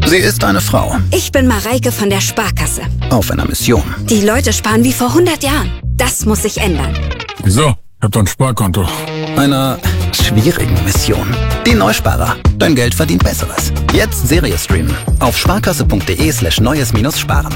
Sie ist eine Frau. Ich bin Mareike von der Sparkasse. Auf einer Mission. Die Leute sparen wie vor 100 Jahren. Das muss sich ändern. Wieso? Ich hab doch ein Sparkonto. Einer schwierigen Mission. Die Neusparer. Dein Geld verdient Besseres. Jetzt Serie streamen. Auf sparkasse.de/neues-sparen.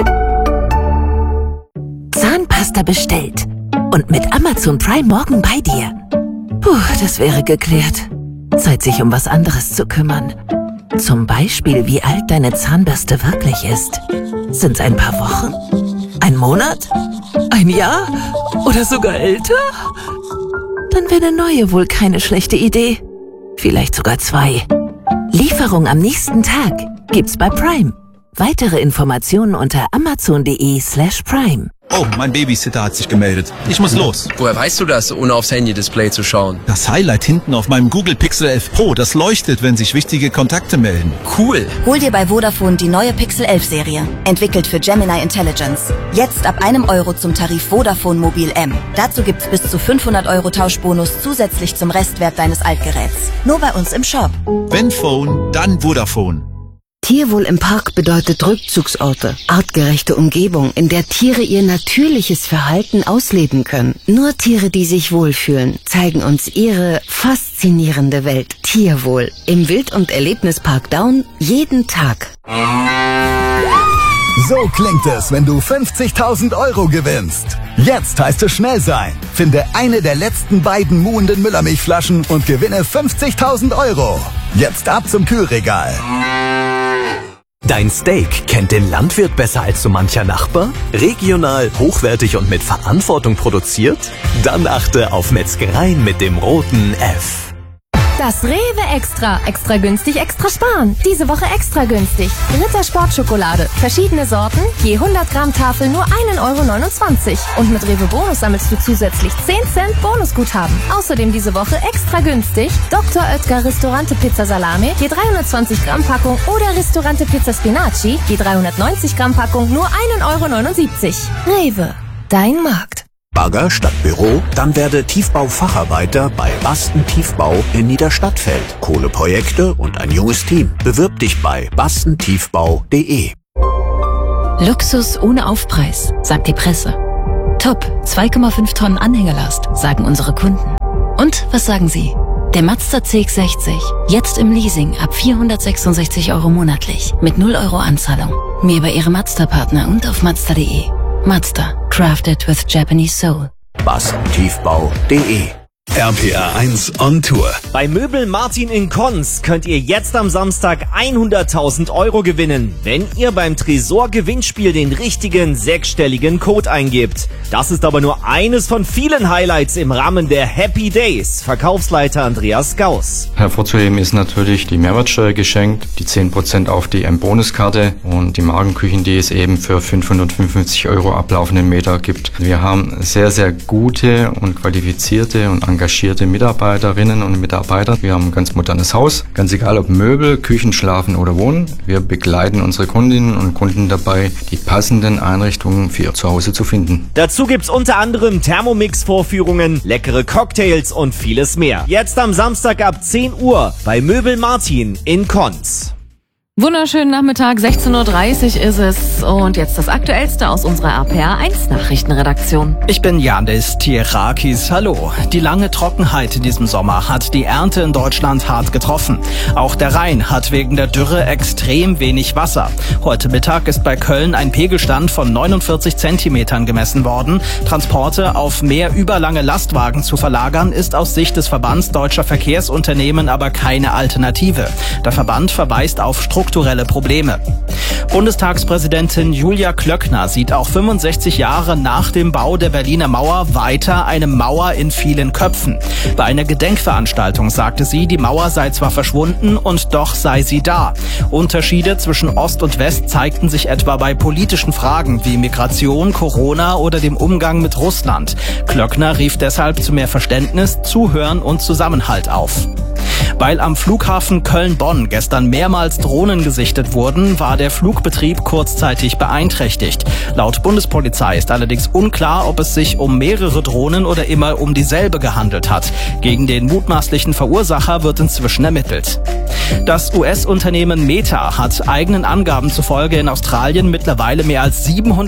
Zahnpasta bestellt. Und mit Amazon Prime morgen bei dir. Puh, das wäre geklärt. Zeit, sich um was anderes zu kümmern. Zum Beispiel, wie alt deine Zahnbürste wirklich ist. Sind's ein paar Wochen? Ein Monat? Ein Jahr? Oder sogar älter? Dann wäre eine neue wohl keine schlechte Idee. Vielleicht sogar 2. Lieferung am nächsten Tag gibt's bei Prime. Weitere Informationen unter amazon.de/prime. Oh, mein Babysitter hat sich gemeldet. Ich muss los. Woher weißt du das, ohne aufs Handy-Display zu schauen? Das Highlight hinten auf meinem Google Pixel 11 Pro, das leuchtet, wenn sich wichtige Kontakte melden. Cool. Hol dir bei Vodafone die neue Pixel 11 Serie. Entwickelt für Gemini Intelligence. Jetzt ab €1 zum Tarif Vodafone Mobil M. Dazu gibt's bis zu 500 € Tauschbonus zusätzlich zum Restwert deines Altgeräts. Nur bei uns im Shop. Wenn Phone, dann Vodafone. Tierwohl im Park bedeutet Rückzugsorte, artgerechte Umgebung, in der Tiere ihr natürliches Verhalten ausleben können. Nur Tiere, die sich wohlfühlen, zeigen uns ihre faszinierende Welt. Tierwohl im Wild- und Erlebnispark Daun jeden Tag. So klingt es, wenn du 50.000 € gewinnst. Jetzt heißt es schnell sein. Finde eine der letzten beiden muhenden Müllermilchflaschen und gewinne 50.000 €. Jetzt ab zum Kühlregal. Dein Steak kennt den Landwirt besser als so mancher Nachbar? Regional, hochwertig und mit Verantwortung produziert? Dann achte auf Metzgereien mit dem roten F. Das Rewe Extra. Extra günstig, extra sparen. Diese Woche extra günstig. Ritter Sportschokolade. Verschiedene Sorten. Je 100 Gramm Tafel nur 1,29 €. Und mit Rewe Bonus sammelst du zusätzlich 10 Cent Bonusguthaben. Außerdem diese Woche extra günstig. Dr. Oetker Ristorante Pizza Salame. Je 320 Gramm Packung. Oder Ristorante Pizza Spinaci. Je 390 Gramm Packung nur 1,79 €. Rewe. Dein Markt. Bagger statt Büro? Dann werde Tiefbaufacharbeiter bei Basten Tiefbau in Niederstadtfeld. Kohleprojekte und ein junges Team. Bewirb dich bei bastentiefbau.de. Luxus ohne Aufpreis, sagt die Presse. Top, 2,5 Tonnen Anhängerlast, sagen unsere Kunden. Und was sagen Sie? Der Mazda CX-60, jetzt im Leasing ab 466 € monatlich, mit 0 € Anzahlung. Mehr bei Ihrem Mazda-Partner und auf Mazda.de. Mazda, crafted with Japanese soul. Bastentiefbau.de. RPR 1 on Tour. Bei Möbel Martin in Konz könnt ihr jetzt am Samstag 100.000 € gewinnen, wenn ihr beim Tresor-Gewinnspiel den richtigen 6-stelligen Code eingibt. Das ist aber nur eines von vielen Highlights im Rahmen der Happy Days. Verkaufsleiter Andreas Gauss. Hervorzuheben ist natürlich die Mehrwertsteuer geschenkt, die 10% auf die M-Bonuskarte und die Magenküchen, die es eben für 555 € ablaufenden Meter gibt. Wir haben sehr, sehr gute und qualifizierte und engagierte Mitarbeiterinnen und Mitarbeiter. Wir haben ein ganz modernes Haus, ganz egal ob Möbel, Küchen, Schlafen oder Wohnen. Wir begleiten unsere Kundinnen und Kunden dabei, die passenden Einrichtungen für ihr Zuhause zu finden. Dazu gibt's unter anderem Thermomix-Vorführungen, leckere Cocktails und vieles mehr. Jetzt am Samstag ab 10 Uhr bei Möbel Martin in Konz. Wunderschönen Nachmittag, 16:30 Uhr ist es und jetzt das Aktuellste aus unserer RPR1 Nachrichtenredaktion. Ich bin Yandis Tierakis, hallo. Die lange Trockenheit in diesem Sommer hat die Ernte in Deutschland hart getroffen. Auch der Rhein hat wegen der Dürre extrem wenig Wasser. Heute Mittag ist bei Köln ein Pegelstand von 49 Zentimetern gemessen worden. Transporte auf mehr überlange Lastwagen zu verlagern, ist aus Sicht des Verbands Deutscher Verkehrsunternehmen aber keine Alternative. Der Verband verweist auf strukturelle Probleme. Bundestagspräsidentin Julia Klöckner sieht auch 65 Jahre nach dem Bau der Berliner Mauer weiter eine Mauer in vielen Köpfen. Bei einer Gedenkveranstaltung sagte sie, die Mauer sei zwar verschwunden und doch sei sie da. Unterschiede zwischen Ost und West zeigten sich etwa bei politischen Fragen wie Migration, Corona oder dem Umgang mit Russland. Klöckner rief deshalb zu mehr Verständnis, Zuhören und Zusammenhalt auf. Weil am Flughafen Köln-Bonn gestern mehrmals Drohnen gesichtet wurden, war der Flughafen Flugbetrieb kurzzeitig beeinträchtigt. Laut Bundespolizei ist allerdings unklar, ob es sich um mehrere Drohnen oder immer um dieselbe gehandelt hat. Gegen den mutmaßlichen Verursacher wird inzwischen ermittelt. Das US-Unternehmen Meta hat eigenen Angaben zufolge in Australien mittlerweile mehr als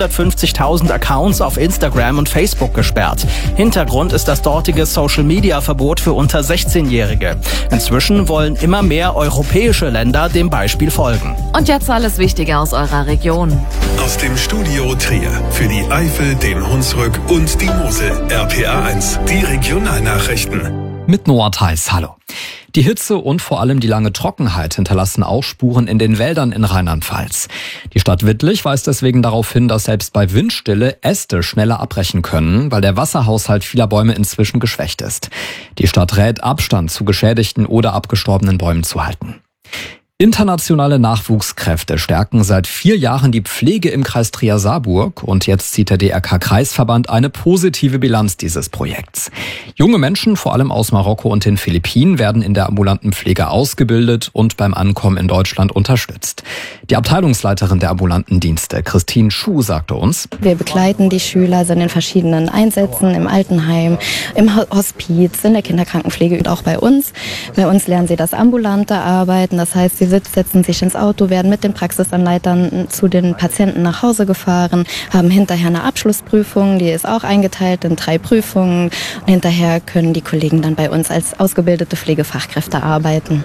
750.000 Accounts auf Instagram und Facebook gesperrt. Hintergrund ist das dortige Social-Media-Verbot für unter 16-Jährige. Inzwischen wollen immer mehr europäische Länder dem Beispiel folgen. Und jetzt alles Wichtige aus eurer Region. Aus dem Studio Trier für die Eifel, den Hunsrück und die Mosel. RPA1, die Regionalnachrichten. Mit Noah Theis, hallo. Die Hitze und vor allem die lange Trockenheit hinterlassen auch Spuren in den Wäldern in Rheinland-Pfalz. Die Stadt Wittlich weist deswegen darauf hin, dass selbst bei Windstille Äste schneller abbrechen können, weil der Wasserhaushalt vieler Bäume inzwischen geschwächt ist. Die Stadt rät, Abstand zu geschädigten oder abgestorbenen Bäumen zu halten. Internationale Nachwuchskräfte stärken seit 4 Jahren die Pflege im Kreis Trier-Saarburg und jetzt zieht der DRK-Kreisverband eine positive Bilanz dieses Projekts. Junge Menschen, vor allem aus Marokko und den Philippinen, werden in der ambulanten Pflege ausgebildet und beim Ankommen in Deutschland unterstützt. Die Abteilungsleiterin der ambulanten Dienste, Christine Schuh, sagte uns: Wir begleiten die Schüler in den verschiedenen Einsätzen, im Altenheim, im Hospiz, in der Kinderkrankenpflege und auch bei uns. Bei uns lernen sie das ambulante Arbeiten, das heißt, sie setzen sich ins Auto, werden mit den Praxisanleitern zu den Patienten nach Hause gefahren, haben hinterher eine Abschlussprüfung, die ist auch eingeteilt in 3 Prüfungen. Und hinterher können die Kollegen dann bei uns als ausgebildete Pflegefachkräfte arbeiten.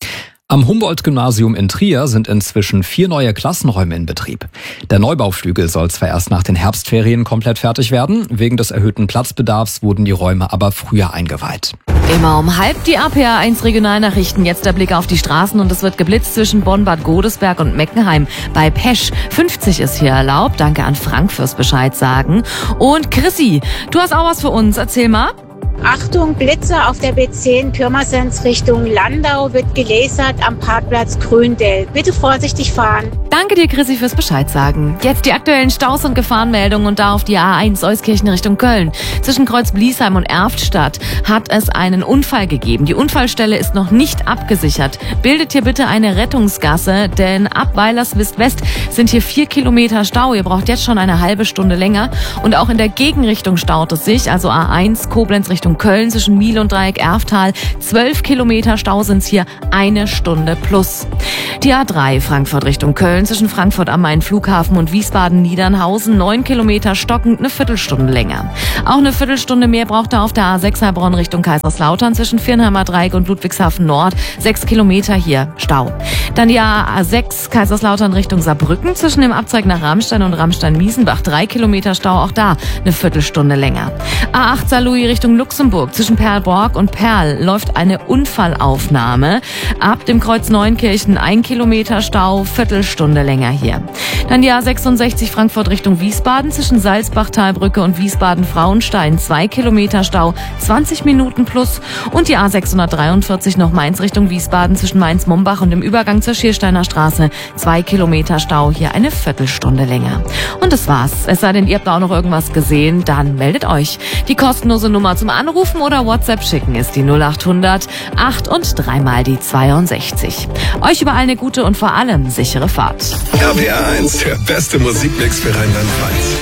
Am Humboldt-Gymnasium in Trier sind inzwischen 4 neue Klassenräume in Betrieb. Der Neubauflügel soll zwar erst nach den Herbstferien komplett fertig werden, wegen des erhöhten Platzbedarfs wurden die Räume aber früher eingeweiht. Immer um halb die RPA1 Regionalnachrichten. Jetzt der Blick auf die Straßen und es wird geblitzt zwischen Bonn-Bad Godesberg und Meckenheim. Bei Pesch 50 ist hier erlaubt. Danke an Frank fürs Bescheid sagen. Und Chrissy, du hast auch was für uns. Erzähl mal. Achtung, Blitze auf der B10 Pirmasens Richtung Landau wird gelasert am Parkplatz Gründell. Bitte vorsichtig fahren. Danke dir, Chrissy, fürs Bescheid sagen. Jetzt die aktuellen Staus- und Gefahrenmeldungen und da auf die A1 Euskirchen Richtung Köln. Zwischen Kreuz Bliesheim und Erftstadt hat es einen Unfall gegeben. Die Unfallstelle ist noch nicht abgesichert. Bildet hier bitte eine Rettungsgasse, denn ab Weilerswist West sind hier 4 Kilometer Stau. Ihr braucht jetzt schon eine halbe Stunde länger. Und auch in der Gegenrichtung staut es sich, also A1 Koblenz Richtung Köln zwischen Miel und Dreieck Erftal. 12 Kilometer Stau sind's hier, 1 Stunde plus. Die A3 Frankfurt Richtung Köln zwischen Frankfurt am Main Flughafen und Wiesbaden-Niedernhausen. 9 Kilometer stockend, eine Viertelstunde länger. Auch eine Viertelstunde mehr braucht er auf der A6 Heilbronn Richtung Kaiserslautern zwischen Viernheimer Dreieck und Ludwigshafen Nord. 6 Kilometer hier Stau. Dann die A6 Kaiserslautern Richtung Saarbrücken zwischen dem Abzweig nach Ramstein und Ramstein-Miesenbach. 3 Kilometer Stau, auch da eine Viertelstunde länger. A8 Saarlouis Richtung Luxemburg zwischen Perlborg und Perl läuft eine Unfallaufnahme. Ab dem Kreuz Neunkirchen 1 Kilometer Stau, Viertelstunde länger hier. Dann die A66 Frankfurt Richtung Wiesbaden zwischen Salzbach-Talbrücke und Wiesbaden-Frauenstein. 2 Kilometer Stau, 20 Minuten plus. Und die A643 noch Mainz Richtung Wiesbaden zwischen Mainz-Mumbach und dem Übergang zur Schiersteiner Straße. 2 Kilometer Stau, hier eine Viertelstunde länger. Und das war's. Es sei denn, ihr habt auch noch irgendwas gesehen, dann meldet euch. Die kostenlose Nummer zum Anrufen oder WhatsApp schicken ist die 0800 8 und 3 mal die 62. Euch überall eine gute und vor allem sichere Fahrt. RPA1, der beste Musikmix für Rheinland-Pfalz.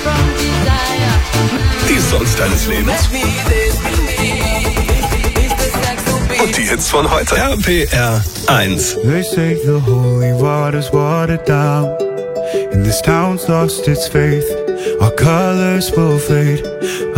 Die Songs deines Lebens. Und die Hits von heute. RPR1. They say the holy water's watered down, and this town's lost its faith. Our colors will fade.